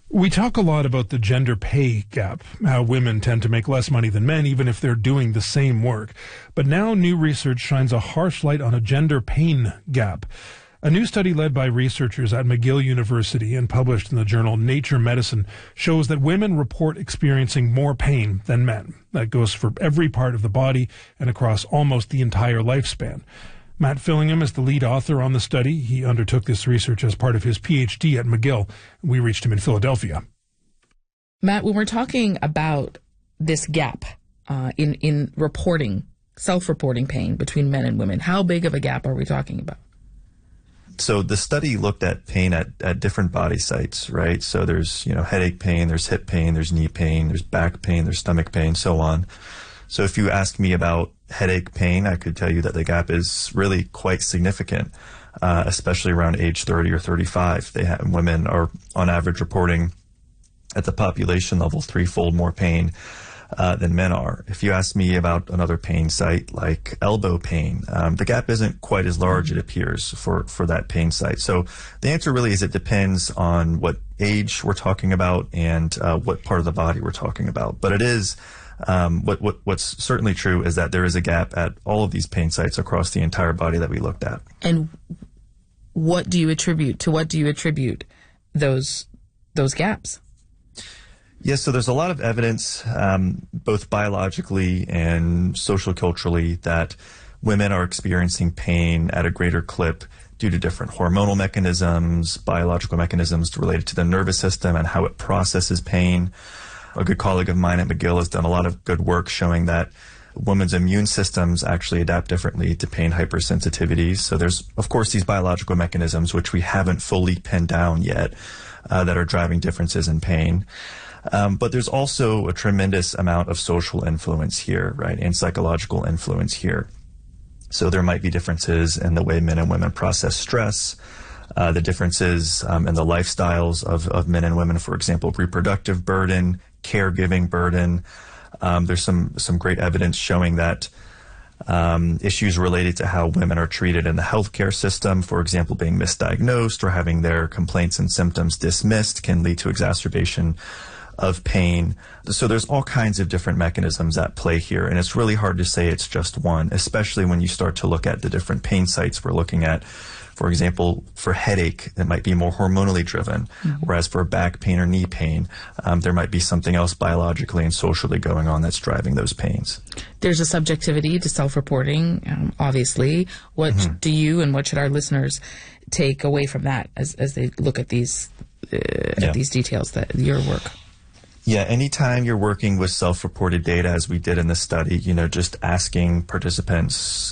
We talk a lot about the gender pay gap, how women tend to make less money than men, even if they're doing the same work. But now new research shines a harsh light on a gender pain gap. A new study led by researchers at McGill University and published in the journal Nature Medicine shows that women report experiencing more pain than men. That goes for every part of the body and across almost the entire lifespan. Matt Fillingham is the lead author on the study. He undertook this research as part of his PhD at McGill. We reached him in Philadelphia. Matt, when we're talking about this gap in reporting, self-reporting pain between men and women, how big of a gap are we talking about? So the study looked at pain at different body sites, right? So there's, headache pain, there's hip pain, there's knee pain, there's back pain, there's stomach pain, so on. So if you ask me about headache pain, I could tell you that the gap is really quite significant, especially around age 30 or 35. Women are on average reporting at the population level threefold more pain than men are. If you ask me about another pain site like elbow pain, the gap isn't quite as large, it appears, for that pain site. So the answer really is it depends on what age we're talking about and what part of the body we're talking about. But it is what's certainly true is that there is a gap at all of these pain sites across the entire body that we looked at. And what do you attribute those gaps? Yes, so there's a lot of evidence, both biologically and social culturally, that women are experiencing pain at a greater clip due to different hormonal mechanisms, biological mechanisms related to the nervous system and how it processes pain. A good colleague of mine at McGill has done a lot of good work showing that women's immune systems actually adapt differently to pain hypersensitivities. So there's, of course, these biological mechanisms, which we haven't fully pinned down yet, that are driving differences in pain. But there's also a tremendous amount of social influence here, right, and psychological influence here. So there might be differences in the way men and women process stress, the differences in the lifestyles of men and women, for example, reproductive burden, caregiving burden. There's some great evidence showing that issues related to how women are treated in the healthcare system, for example, being misdiagnosed or having their complaints and symptoms dismissed, can lead to exacerbation of pain. So there's all kinds of different mechanisms at play here, and it's really hard to say it's just one, especially when you start to look at the different pain sites we're looking at. For example, for headache, it might be more hormonally driven, whereas for back pain or knee pain, there might be something else biologically and socially going on that's driving those pains. There's a subjectivity to self-reporting, obviously. What do you and what should our listeners take away from that as they look at these details, your work? Yeah, anytime you're working with self-reported data, as we did in this study, just asking participants